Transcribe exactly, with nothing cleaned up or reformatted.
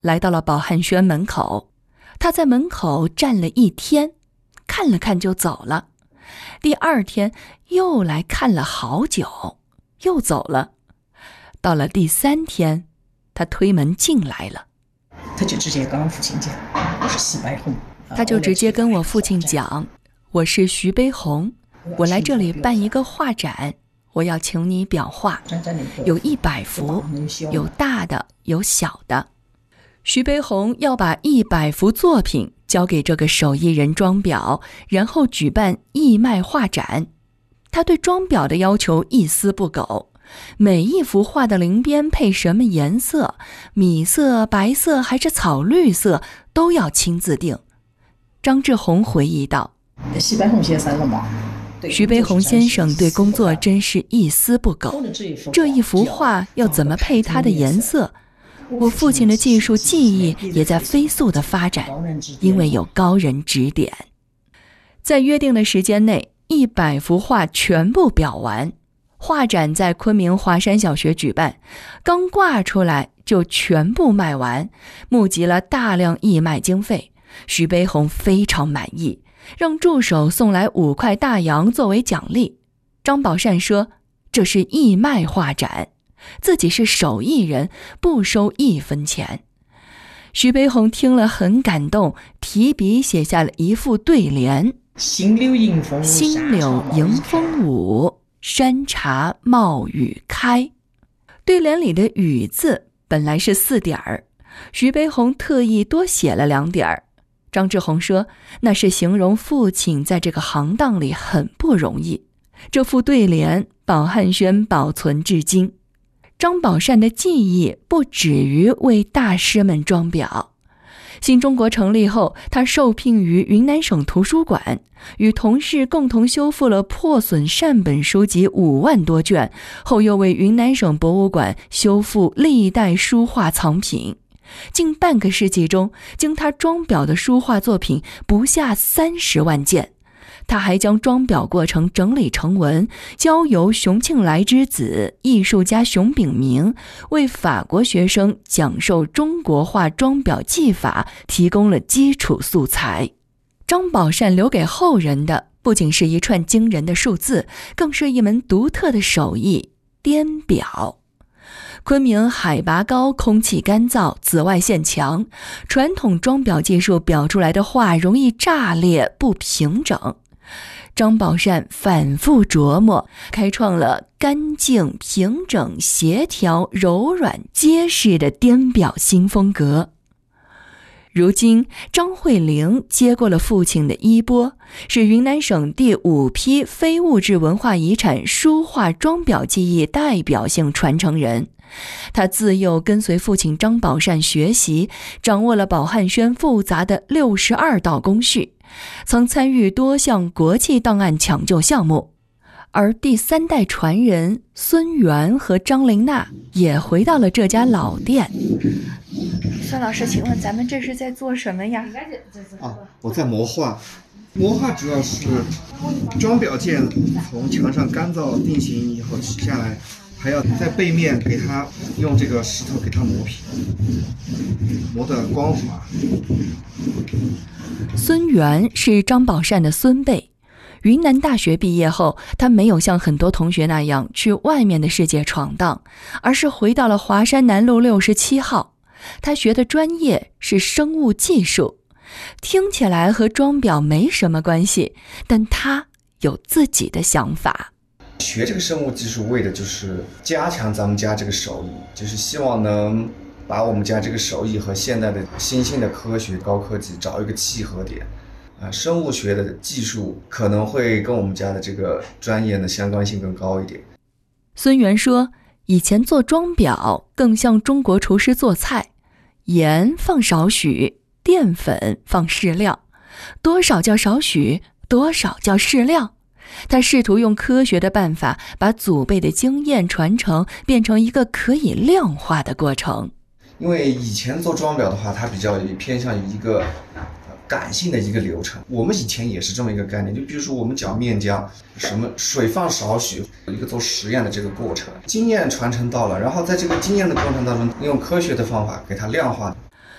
来到了宝汉轩门口。他在门口站了一天，看了看就走了。第二天又来看了好久，又走了。到了第三天，他推门进来了。 他就直接跟我父亲讲，我是徐悲鸿。 他就直接跟我父亲讲，我是徐悲鸿，我来这里办一个画展，我要请你裱画，有一百幅，有大的，有小的。徐悲鸿要把一百幅作品交给这个手艺人装裱，然后举办义卖画展。他对装裱的要求一丝不苟，每一幅画的鳞边配什么颜色，米色、白色还是草绿色，都要亲自定。张志宏回忆道， 徐悲鸿先生了嘛？ 徐悲鸿先生对工作真是一丝不苟。这一幅画要怎么配它的颜色？我父亲的技术技艺也在飞速的发展，因为有高人指点。在约定的时间内，一百幅画全部裱完。画展在昆明华山小学举办，刚挂出来就全部卖完，募集了大量义卖经费。徐悲鸿非常满意，让助手送来五块大洋作为奖励。张宝善说，这是义卖画展，自己是手艺人，不收一分钱。徐悲鸿听了很感动，提笔写下了一副对联： 新柳迎风， 新柳迎风舞，山茶冒雨开。对联里的雨字本来是四点儿，徐悲鸿特意多写了两点儿。张志宏说，那是形容父亲在这个行当里很不容易。这副对联宝汉轩保存至今。张宝善的技艺不止于为大师们装裱。新中国成立后，他受聘于云南省图书馆，与同事共同修复了破损善本书籍五万多卷，后又为云南省博物馆修复历代书画藏品。近半个世纪中，经他装裱的书画作品不下三十万件。他还将装裱过程整理成文，交由熊庆来之子艺术家熊秉明为法国学生讲授中国画装裱技法提供了基础素材。张宝善留给后人的不仅是一串惊人的数字，更是一门独特的手艺——颠裱。昆明海拔高，空气干燥，紫外线强，传统装裱技术裱出来的画容易炸裂不平整。张宝善反复琢磨，开创了干净、平整、协调、柔软、结实的颠裱新风格。如今，张惠玲接过了父亲的衣钵，是云南省第五批非物质文化遗产书画装裱技艺代表性传承人。他自幼跟随父亲张宝善学习，掌握了宝汉轩复杂的六十二道工序，曾参与多项国际档案抢救项目。而第三代传人孙元和张玲娜也回到了这家老店。孙老师，请问咱们这是在做什么呀？ 啊，我在磨画。磨画主要是装裱件从墙上干燥定型以后取下来，还要在背面给它用这个石头给它磨皮，磨得光滑。 孙元是张宝善的孙辈。云南大学毕业后，他没有像很多同学那样去外面的世界闯荡，而是回到了华山南路六十七号。他学的专业是生物技术，听起来和装裱没什么关系，但他有自己的想法。 学这个生物技术为的就是加强咱们家这个手艺，就是希望能把我们家这个手艺和现代的新兴的科学高科技找一个契合点。呃，生物学的技术可能会跟我们家的这个专业的相关性更高一点。 孙元说，以前做装裱更像中国厨师做菜，盐放少许，淀粉放适量，多少叫少许，多少叫适量。他试图用科学的办法把祖辈的经验传承变成一个可以量化的过程。 因为以前做装裱的话，它比较偏向于一个感性的一个流程，我们以前也是这么一个概念，就比如说我们搅面浆，什么水放少许，一个做实验的这个过程，经验传承到了，然后在这个经验的过程当中，用科学的方法给它量化，